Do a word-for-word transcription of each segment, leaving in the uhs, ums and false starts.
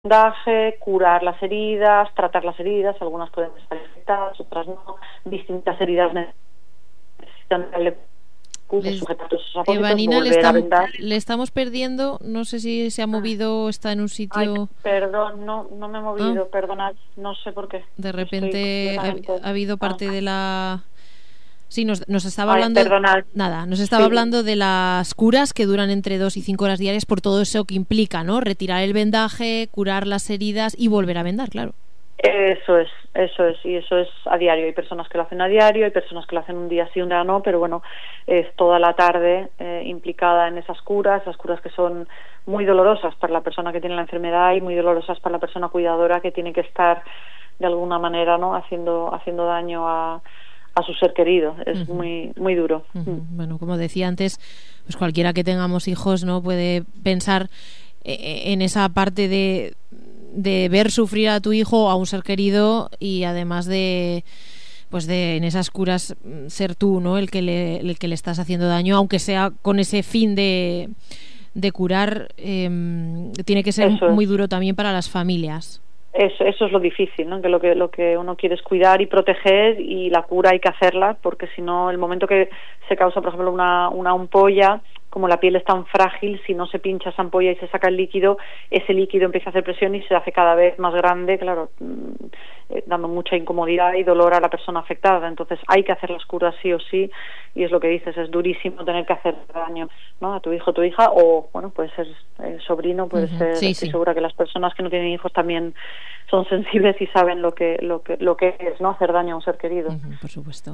vendaje, curar las heridas, tratar las heridas, algunas pueden estar infectadas, otras no, distintas heridas necesitan darle Les, sujetar todos esos apósitos, Evanina, le, volver a estam, vendar. le estamos perdiendo, no sé si se ha movido o está en un sitio... Ay, perdón, no, no me he movido, ah. perdonad, no sé por qué. De repente ha, ha habido parte ah. de la... Sí, nos, nos estaba Ay, hablando... perdonad. Nada, nos estaba sí. hablando de las curas que duran entre dos y cinco horas diarias por todo eso que implica, ¿no? Retirar el vendaje, curar las heridas y volver a vendar, claro. Eso es, eso es, y eso es a diario. Hay personas que lo hacen a diario, hay personas que lo hacen un día sí, un día no, pero bueno, es toda la tarde eh, implicada en esas curas, esas curas que son muy dolorosas para la persona que tiene la enfermedad y muy dolorosas para la persona cuidadora que tiene que estar de alguna manera, ¿no?, haciendo haciendo daño a a su ser querido. Es uh-huh. muy muy duro. Uh-huh. Mm. Bueno, como decía antes, pues cualquiera que tengamos hijos no puede pensar en esa parte de de ver sufrir a tu hijo o a un ser querido y además de pues de en esas curas ser tú, ¿no?, el que le el que le estás haciendo daño, aunque sea con ese fin de de curar. Eh, tiene que ser Eso muy es. duro también para las familias. Eso, eso es lo difícil, ¿no? Que lo que lo que uno quiere es cuidar y proteger, y la cura hay que hacerla, porque si no, el momento que se causa, por ejemplo, una una ampolla, como la piel es tan frágil, si no se pincha esa ampolla y se saca el líquido, ese líquido empieza a hacer presión y se hace cada vez más grande, claro, eh, dando mucha incomodidad y dolor a la persona afectada. Entonces hay que hacer las curas sí o sí, y es lo que dices, es durísimo tener que hacer daño, ¿no?, a tu hijo o tu hija, o bueno, puede ser eh, sobrino, puede uh-huh. ser, sí, estoy sí. segura que las personas que no tienen hijos también son sensibles y saben lo que lo que lo que es, ¿no?, hacer daño a un ser querido. Uh-huh, por supuesto.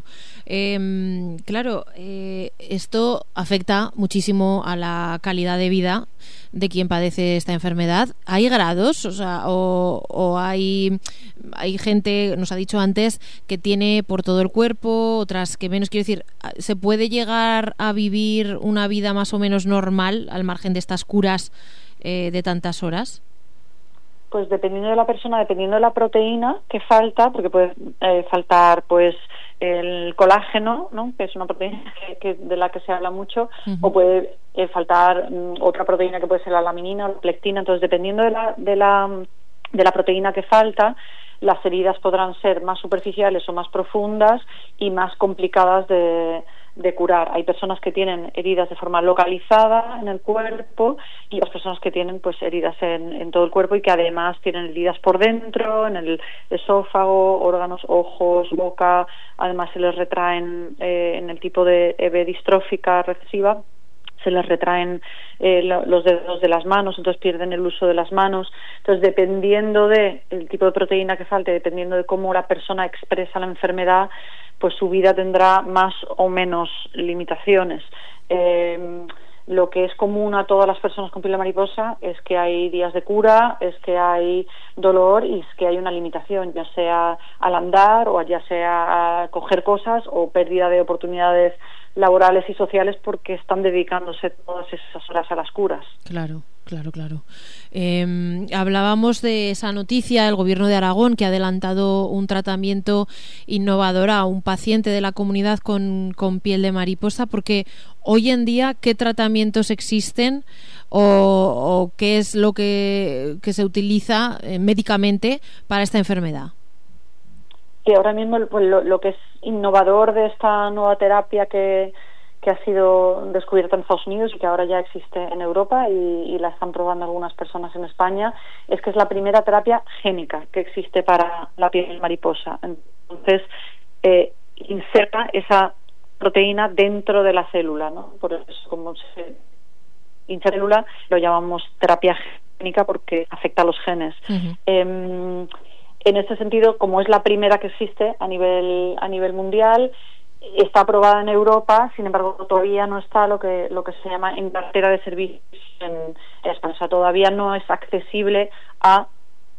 Eh, claro, eh, esto afecta muchísimo a la calidad de vida de quien padece esta enfermedad. ¿Hay grados? O sea, o, o hay hay gente, nos ha dicho antes, que tiene por todo el cuerpo, otras que menos. Quiero decir, ¿se puede llegar a vivir una vida más o menos normal al margen de estas curas eh, de tantas horas? Pues dependiendo de la persona, dependiendo de la proteína que falta, porque puede eh, faltar pues el colágeno, ¿no?, que es una proteína que, que de la que se habla mucho, uh-huh. o puede eh, faltar um, otra proteína que puede ser la laminina o la plectina. Entonces, dependiendo de la de la de la proteína que falta, las heridas podrán ser más superficiales o más profundas y más complicadas de de curar. Hay personas que tienen heridas de forma localizada en el cuerpo y otras personas que tienen pues heridas en, en todo el cuerpo, y que además tienen heridas por dentro, en el esófago, órganos, ojos, boca. Además se les retraen eh, en el tipo de E B distrófica recesiva, se les retraen eh, los dedos de las manos, entonces pierden el uso de las manos. Entonces, dependiendo de el tipo de proteína que falte, dependiendo de cómo la persona expresa la enfermedad, pues su vida tendrá más o menos limitaciones. Eh, lo que es común a todas las personas con piel de mariposa es que hay días de cura, es que hay dolor y es que hay una limitación, ya sea al andar o ya sea a coger cosas o pérdida de oportunidades laborales y sociales porque están dedicándose todas esas horas a las curas. Claro, claro, claro. Eh, hablábamos de esa noticia del Gobierno de Aragón, que ha adelantado un tratamiento innovador a un paciente de la comunidad con, con piel de mariposa, porque hoy en día, ¿qué tratamientos existen o, o qué es lo que, que se utiliza eh, médicamente para esta enfermedad? Que ahora mismo pues, lo, lo que es innovador de esta nueva terapia que, que ha sido descubierta en Estados Unidos y que ahora ya existe en Europa y, y la están probando algunas personas en España, es que es la primera terapia génica que existe para la piel mariposa. Entonces, eh, inserta esa proteína dentro de la célula, ¿no? Por eso, como se incélula, lo llamamos terapia génica porque afecta a los genes. Uh-huh. Eh, En este sentido, como es la primera que existe a nivel a nivel mundial, está aprobada en Europa, sin embargo todavía no está lo que lo que se llama en cartera de servicios en España. O sea, todavía no es accesible a,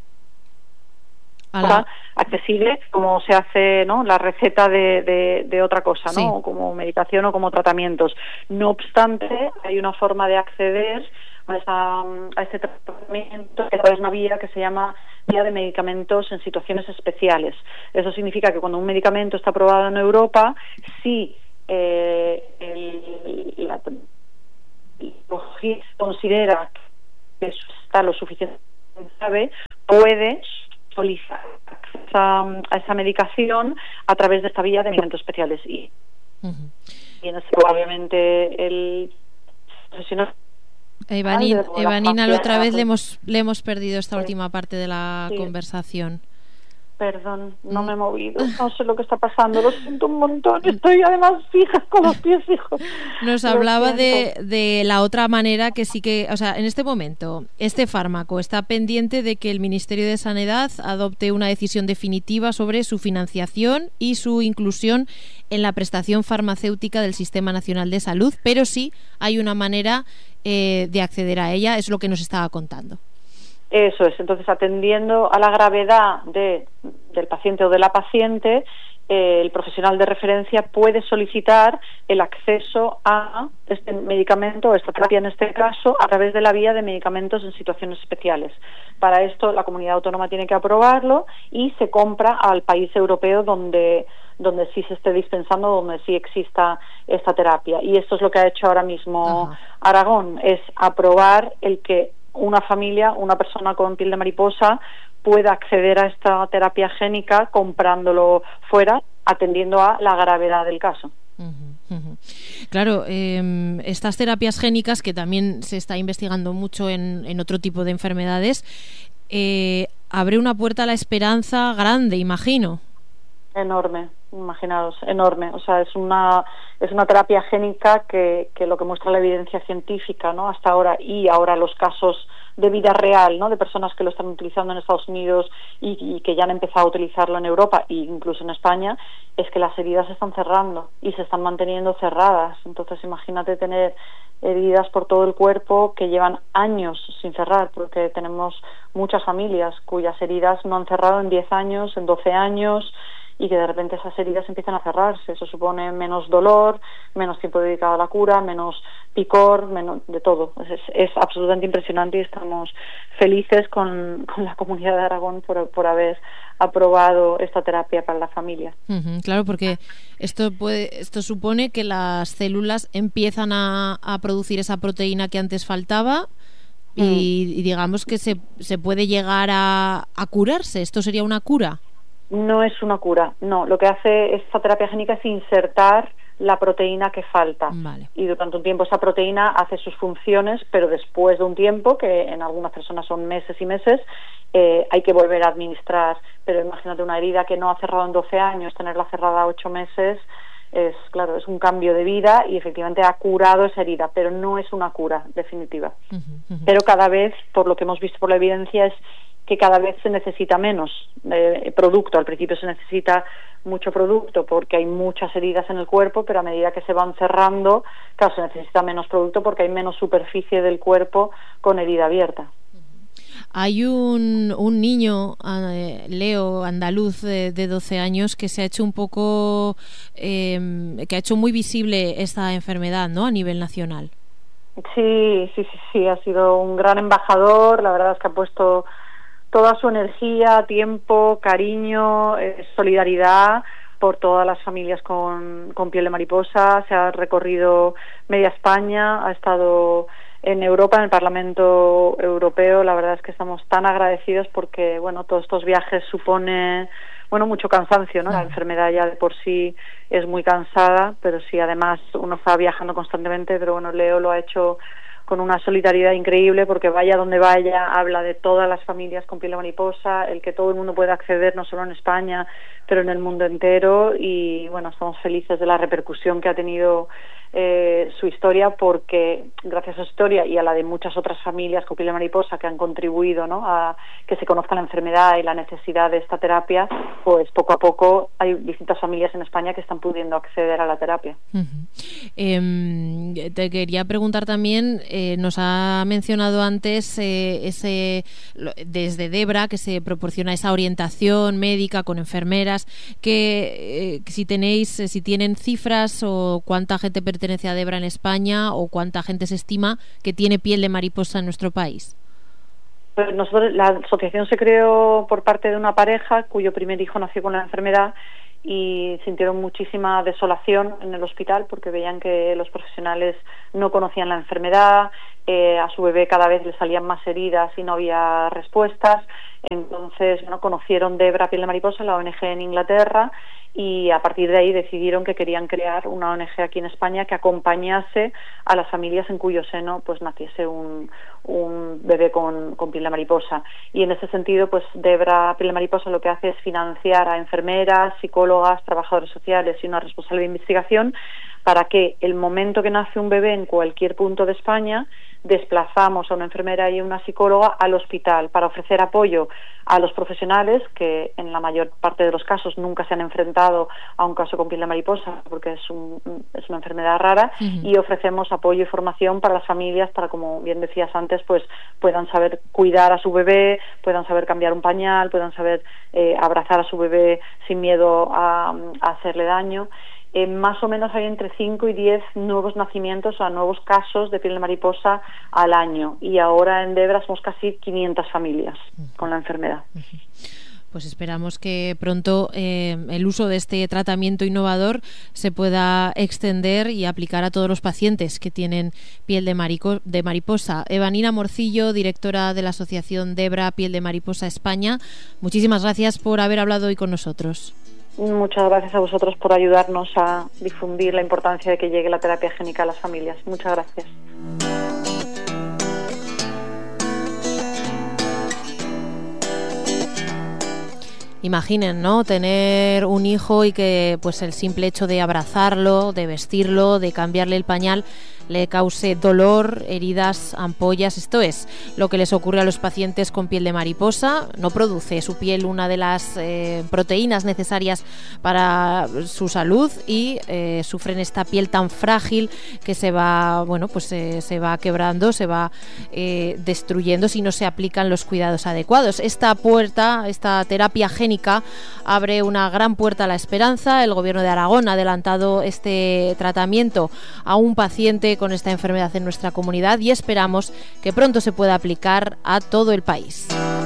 a la... accesible como se hace, ¿no?, la receta de, de, de otra cosa, ¿no? Sí. Como medicación o como tratamientos. No obstante, hay una forma de acceder a, esa, a este tratamiento que es una vía que se llama vía de medicamentos en situaciones especiales. Eso significa que cuando un medicamento está aprobado en Europa, si eh, el, la considera que está lo suficientemente grave, puede solicitar a, a esa medicación a través de esta vía de medicamentos especiales. Y, uh-huh. y en eso, obviamente, el profesional... Evanín, Evanín, la otra vez le hemos, le hemos perdido esta sí. última parte de la sí. conversación. Perdón, no me he movido, no sé lo que está pasando, lo siento un montón, estoy además fija con los pies fijos. Nos hablaba de, de la otra manera que sí que, o sea, en este momento, este fármaco está pendiente de que el Ministerio de Sanidad adopte una decisión definitiva sobre su financiación y su inclusión en la prestación farmacéutica del Sistema Nacional de Salud, pero sí hay una manera eh, de acceder a ella, es lo que nos estaba contando. Eso es, entonces atendiendo a la gravedad de, del paciente o de la paciente, eh, el profesional de referencia puede solicitar el acceso a este medicamento, esta terapia en este caso, a través de la vía de medicamentos en situaciones especiales. Para esto la comunidad autónoma tiene que aprobarlo y se compra al país europeo donde donde sí se esté dispensando, donde sí exista esta terapia. Y esto es lo que ha hecho ahora mismo Ajá. Aragón, es aprobar el que una familia, una persona con piel de mariposa pueda acceder a esta terapia génica comprándolo fuera, atendiendo a la gravedad del caso. Uh-huh, uh-huh. Claro, eh, estas terapias génicas, que también se está investigando mucho en, en otro tipo de enfermedades, eh, abre una puerta a la esperanza grande, imagino. Enorme, imaginaos, enorme. O sea, es una es una terapia génica que, que lo que muestra la evidencia científica, ¿no? Hasta ahora, y ahora los casos de vida real, ¿no? De personas que lo están utilizando en Estados Unidos y, y que ya han empezado a utilizarlo en Europa e incluso en España, es que las heridas se están cerrando y se están manteniendo cerradas. Entonces, imagínate tener heridas por todo el cuerpo que llevan años sin cerrar, porque tenemos muchas familias cuyas heridas no han cerrado en diez años, en doce años, y que de repente esas heridas empiezan a cerrarse. Eso supone menos dolor, menos tiempo dedicado a la cura, menos picor, menos de todo. Es, es absolutamente impresionante y estamos felices con, con la comunidad de Aragón por, por haber aprobado esta terapia para la familia. Uh-huh, claro, porque esto puede, esto supone que las células empiezan a, a producir esa proteína que antes faltaba y, mm. y digamos que se, se puede llegar a, a curarse. ¿Esto sería una cura? No es una cura, no. Lo que hace esta terapia génica es insertar la proteína que falta. Vale. Y durante un tiempo esa proteína hace sus funciones, pero después de un tiempo, que en algunas personas son meses y meses, eh, hay que volver a administrar. Pero imagínate una herida que no ha cerrado en doce años, tenerla cerrada ocho meses, es claro, es un cambio de vida y efectivamente ha curado esa herida, pero no es una cura definitiva. Uh-huh, uh-huh. Pero cada vez, por lo que hemos visto por la evidencia, es que cada vez se necesita menos eh, producto. Al principio se necesita mucho producto porque hay muchas heridas en el cuerpo, pero a medida que se van cerrando, claro, se necesita menos producto porque hay menos superficie del cuerpo con herida abierta. Hay un, un niño, eh, Leo, andaluz de, de doce años, que se ha hecho un poco, eh, que ha hecho muy visible esta enfermedad, ¿no?, a nivel nacional. Sí, sí, sí, sí, ha sido un gran embajador. La verdad es que ha puesto toda su energía, tiempo, cariño, eh, solidaridad por todas las familias con, con piel de mariposa. Se ha recorrido media España, ha estado en Europa, en el Parlamento Europeo. La verdad es que estamos tan agradecidos porque, bueno, todos estos viajes suponen, bueno, mucho cansancio, ¿no? La enfermedad ya de por sí es muy cansada, pero sí, además uno está viajando constantemente, pero bueno, Leo lo ha hecho con una solidaridad increíble, porque vaya donde vaya, habla de todas las familias con piel de mariposa, el que todo el mundo pueda acceder, no solo en España, pero en el mundo entero, y bueno, estamos felices de la repercusión que ha tenido eh, su historia, porque gracias a su historia y a la de muchas otras familias con piel de mariposa que han contribuido, ¿no?, a que se conozca la enfermedad y la necesidad de esta terapia, pues poco a poco hay distintas familias en España que están pudiendo acceder a la terapia. Uh-huh. Eh, te quería preguntar también, eh, nos ha mencionado antes eh, ese desde Debra, que se proporciona esa orientación médica con enfermeras, que eh, si tenéis, si tienen cifras o cuánta gente pertenece a Debra en España o cuánta gente se estima que tiene piel de mariposa en nuestro país. Pues nosotros, la asociación se creó por parte de una pareja cuyo primer hijo nació con la enfermedad y sintieron muchísima desolación en el hospital porque veían que los profesionales no conocían la enfermedad, eh, a su bebé cada vez le salían más heridas y no había respuestas. Entonces, bueno, conocieron Debra Piel de Mariposa, la O N G en Inglaterra, y a partir de ahí decidieron que querían crear una O N G aquí en España que acompañase a las familias en cuyo seno pues naciese un, un bebé con, con piel de mariposa. Y en ese sentido, pues Debra Piel de Mariposa lo que hace es financiar a enfermeras, psicólogas, trabajadores sociales y una responsable de investigación para que el momento que nace un bebé en cualquier punto de España desplazamos a una enfermera y una psicóloga al hospital para ofrecer apoyo a los profesionales que en la mayor parte de los casos nunca se han enfrentado a un caso con piel de mariposa porque es, un, es una enfermedad rara. Uh-huh. Y ofrecemos apoyo y formación para las familias para, como bien decías antes, pues puedan saber cuidar a su bebé, puedan saber cambiar un pañal, puedan saber eh, abrazar a su bebé sin miedo a, a hacerle daño. Eh, más o menos hay entre cinco y diez nuevos nacimientos, o sea, nuevos casos de piel de mariposa al año, y ahora en Debra somos casi quinientas familias con la enfermedad. Pues esperamos que pronto eh, el uso de este tratamiento innovador se pueda extender y aplicar a todos los pacientes que tienen piel de, marico, de mariposa. Evanina Morcillo, directora de la Asociación Debra Piel de Mariposa España, muchísimas gracias por haber hablado hoy con nosotros. Muchas gracias a vosotros por ayudarnos a difundir la importancia de que llegue la terapia génica a las familias. Muchas gracias. Imaginen, ¿no?, tener un hijo y que pues el simple hecho de abrazarlo, de vestirlo, de cambiarle el pañal le cause dolor, heridas, ampollas. Esto es lo que les ocurre a los pacientes con piel de mariposa. No produce su piel una de las eh, proteínas necesarias para su salud y eh, sufren esta piel tan frágil que se va, bueno, pues eh, se va quebrando, se va eh, destruyendo si no se aplican los cuidados adecuados. Esta puerta, esta terapia génica abre una gran puerta a la esperanza. El Gobierno de Aragón ha adelantado este tratamiento a un paciente con esta enfermedad en nuestra comunidad y esperamos que pronto se pueda aplicar a todo el país.